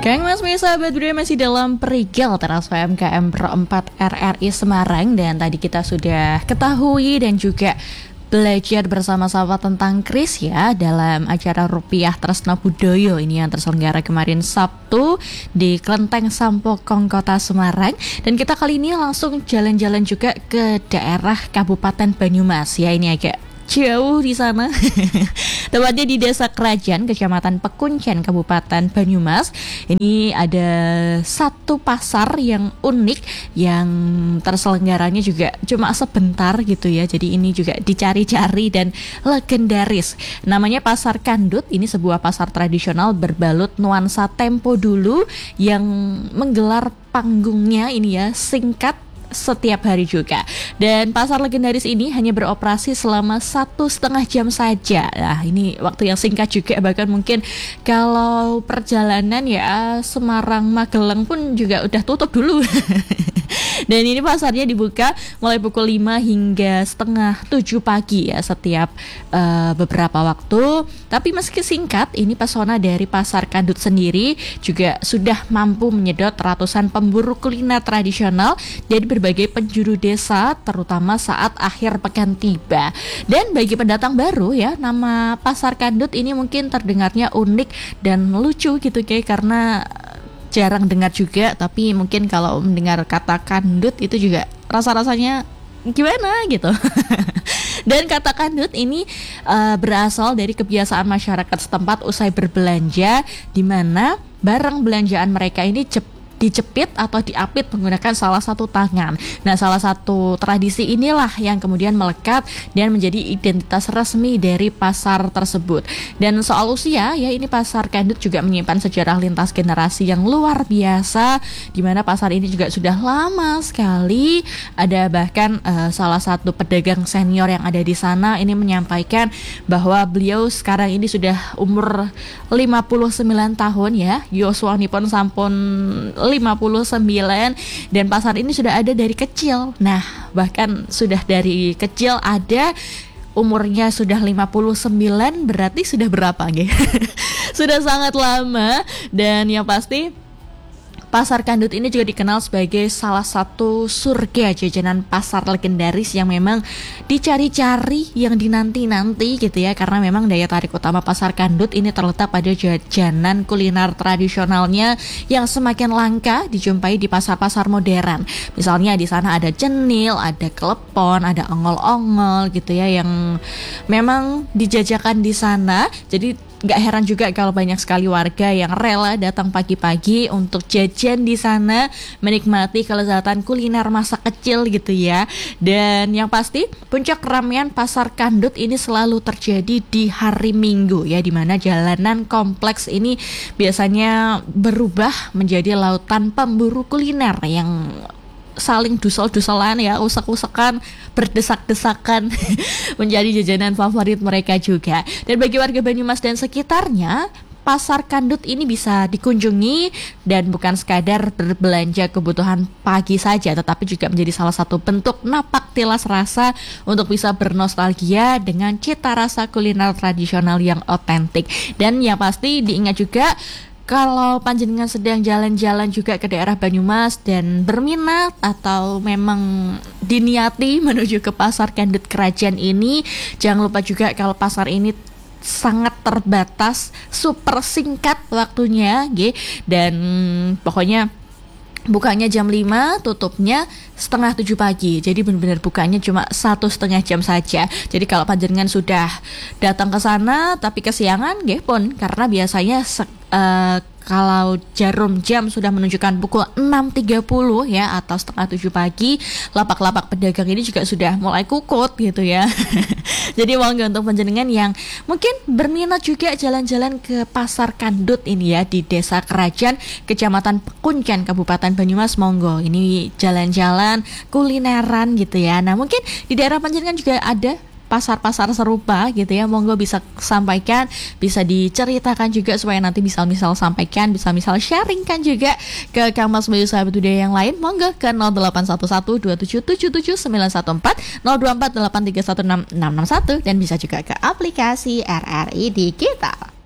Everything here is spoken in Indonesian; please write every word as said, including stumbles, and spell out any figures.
Kang Mas Mi sahabat budaya masih dalam Perigel Teras P M K M Pro empat R R I Semarang. Dan tadi kita sudah ketahui dan juga belajar bersama-sama tentang kris ya dalam acara Rupiah Tresna Budaya ini yang terselenggara kemarin Sabtu di Klenteng Sampokong Kota Semarang. Dan kita kali ini langsung jalan-jalan juga ke daerah Kabupaten Banyumas ya, ini agak jauh di sana. Tepatnya di Desa Kerajaan, Kecamatan Pekuncen, Kabupaten Banyumas. Ini ada satu pasar yang unik yang terselenggaranya juga cuma sebentar gitu ya. Jadi ini juga dicari-cari dan legendaris. Namanya Pasar Kandut. Ini sebuah pasar tradisional berbalut nuansa tempo dulu yang menggelar panggungnya ini ya singkat setiap hari juga. Dan pasar legendaris ini hanya beroperasi selama satu setengah jam saja. Nah ini waktu yang singkat juga, bahkan mungkin kalau perjalanan ya Semarang Magelang pun juga udah tutup dulu. Dan ini pasarnya dibuka mulai pukul lima hingga setengah tujuh pagi ya setiap uh, beberapa waktu. Tapi meski singkat, ini pesona dari Pasar Kandut sendiri juga sudah mampu menyedot ratusan pemburu kuliner tradisional dari berbagai penjuru desa, terutama saat akhir pekan tiba. Dan bagi pendatang baru ya, nama Pasar Kandut ini mungkin terdengarnya unik dan lucu gitu kayak, karena jarang dengar juga. Tapi mungkin kalau mendengar kata kandut itu juga rasa-rasanya gimana gitu. Dan kata kandut ini uh, berasal dari kebiasaan masyarakat setempat usai berbelanja, di mana barang belanjaan mereka ini cep dijepit atau diapit menggunakan salah satu tangan. Nah, salah satu tradisi inilah yang kemudian melekat dan menjadi identitas resmi dari pasar tersebut. Dan soal usia ya, ini Pasar Kandut juga menyimpan sejarah lintas generasi yang luar biasa, di mana pasar ini juga sudah lama sekali. Ada bahkan uh, salah satu pedagang senior yang ada di sana ini menyampaikan bahwa beliau sekarang ini sudah umur lima puluh sembilan tahun ya. Yoswanipun sampun lima puluh sembilan, dan pasar ini sudah ada dari kecil. Nah, bahkan sudah dari kecil ada, umurnya sudah lima puluh sembilan, berarti sudah berapa nggih? Sudah sangat lama. Dan yang pasti Pasar Kandut ini juga dikenal sebagai salah satu surga jajanan pasar legendaris yang memang dicari-cari, yang dinanti-nanti gitu ya. Karena memang daya tarik utama Pasar Kandut ini terletak pada jajanan kuliner tradisionalnya yang semakin langka dijumpai di pasar-pasar modern. Misalnya di sana ada cenil, ada klepon, ada ongol-ongol gitu ya, yang memang dijajakan di sana. Jadi nggak heran juga kalau banyak sekali warga yang rela datang pagi-pagi untuk jajan di sana, menikmati kelezatan kuliner masa kecil gitu ya. Dan yang pasti puncak keramaian Pasar Kandut ini selalu terjadi di hari Minggu ya, di mana jalanan kompleks ini biasanya berubah menjadi lautan pemburu kuliner yang saling dusel-duselan ya, usek-usekan, berdesak-desakan menjadi jajanan favorit mereka juga. Dan bagi warga Banyumas dan sekitarnya, Pasar Kandut ini bisa dikunjungi dan bukan sekadar berbelanja kebutuhan pagi saja, tetapi juga menjadi salah satu bentuk napak tilas rasa untuk bisa bernostalgia dengan cita rasa kuliner tradisional yang otentik. Dan yang pasti diingat juga, kalau panjenengan sedang jalan-jalan juga ke daerah Banyumas dan berminat atau memang diniati menuju ke Pasar Kandut Kerajaan ini, jangan lupa juga kalau pasar ini sangat terbatas, super singkat waktunya, gitu. Dan pokoknya bukanya jam lima, tutupnya setengah tujuh pagi. Jadi benar-benar bukanya cuma satu setengah jam saja. Jadi kalau panjenengan sudah datang ke sana tapi kesiangan, nggih pun, karena biasanya se- uh, kalau jarum jam sudah menunjukkan pukul enam tiga puluh ya atau setengah tujuh pagi, lapak-lapak pedagang ini juga sudah mulai kukut gitu ya. Jadi monggo untuk panjenengan yang mungkin berminat juga jalan-jalan ke Pasar Kandut ini ya di Desa Kerajaan, Kecamatan Pekuncen, Kabupaten Banyumas, monggo. Ini jalan-jalan kulineran gitu ya. Nah mungkin di daerah panjenengan juga ada pasar-pasar serupa gitu ya, monggo bisa sampaikan, bisa diceritakan juga supaya nanti bisa misal sampaikan, bisa misal sharingkan juga ke Kang Mas Bayu sahabat budaya yang lain. Monggo ke nol delapan satu satu dua tujuh tujuh tujuh sembilan satu empat, nol dua empat delapan tiga satu enam enam enam satu, dan bisa juga ke aplikasi R R I Digital.